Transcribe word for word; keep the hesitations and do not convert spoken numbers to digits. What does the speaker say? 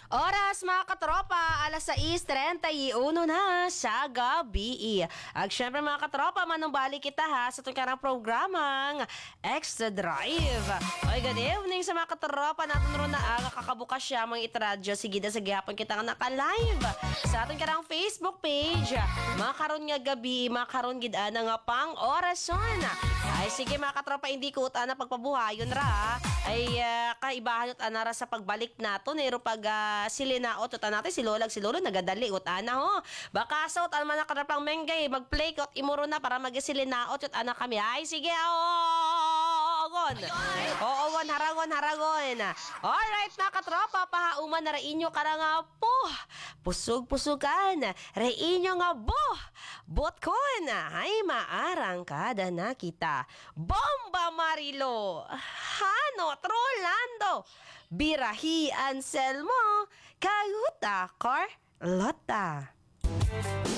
Oras mga katropa, alas sais trenta y uno na sa gabi. At syempre mga katropa, manumbalik kita ha sa itong karang programang Extra Drive. Oy, good evening sa mga katropa natin ron na aga kakabukas siya mga itradyo. Sige na sa gihapon kita nga naka-live sa ating karang Facebook page. Makaroon nga gabi, makaroon gid-ana nga pang orason. Ay sige mga katropa, hindi ko uta na pagpabuhayon ra. Ay uh, kaibahan ut anara sa pagbalik nato nero pag uh, silinaot ut natin si lolag si lolo nagadali ut ana ho. Baka sa ut man nakarapang menggay mag-play kot imuro na para magisilinaot ut ana kami. Ay sige ogon. Oogon haragon haragon. Alright mga katropa, pahauman na ra inyo karang po. Pusog-pusugan, reinyo nga bo. Botkon, ay maarang kada na kita. Bomba Marilo, Hano Trolando, Birahi Anselmo, Kayuta Carlota.